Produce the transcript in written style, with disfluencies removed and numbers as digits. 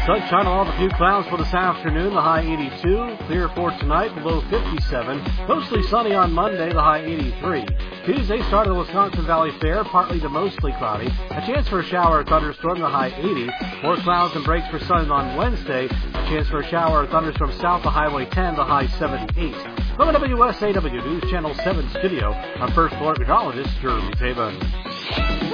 Sunshine along with a few clouds for this afternoon, the high 82. Clear for tonight, low 57. Mostly sunny on Monday, the high 83. Tuesday, start of the Wisconsin Valley Fair, partly to mostly cloudy. A chance for a shower or thunderstorm, the high 80. More clouds and breaks for sun on Wednesday. A chance for a shower or thunderstorm south of Highway 10, the high 78. From the WSAW News Channel 7 studio, I'm First Floor Meteorologist Jeremy Taban.